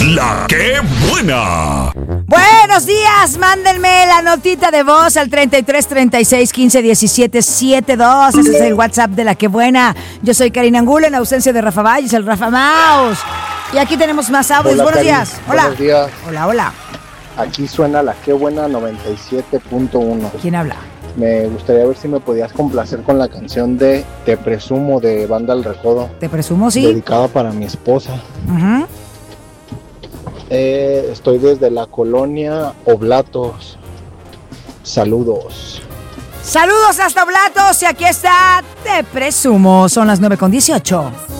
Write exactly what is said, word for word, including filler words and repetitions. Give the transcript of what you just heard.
La que buena. Buenos días, mándenme la notita de voz al treinta y tres, treinta y seis, quince, diecisiete, setenta y dos. Ese es el WhatsApp de La que buena. Yo soy Karina Angulo, en ausencia de Rafa Valles, el Rafa Maus. Y aquí tenemos más audios. Hola, Buenos Karin. días. Hola. Buenos días. Hola, hola. Aquí suena La que buena noventa y siete punto uno. ¿Quién habla? Me gustaría ver si me podías complacer con la canción de Te Presumo de Banda El Recodo. Te presumo, sí. Dedicada para mi esposa. Uh-huh. Eh, estoy desde la colonia Oblatos. Saludos. Saludos hasta Oblatos y aquí está Te presumo. Son las nueve con dieciocho.